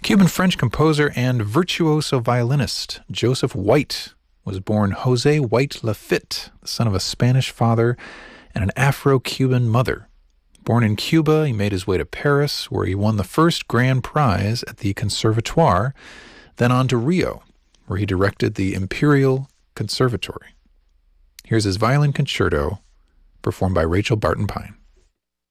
Cuban-French composer and virtuoso violinist Joseph White was born Jose White Lafitte, the son of a Spanish father and an Afro-Cuban mother. Born in Cuba, he made his way to Paris, where he won the first grand prize at the Conservatoire, then on to Rio, where he directed the Imperial Conservatory. Here's his violin concerto, performed by Rachel Barton Pine.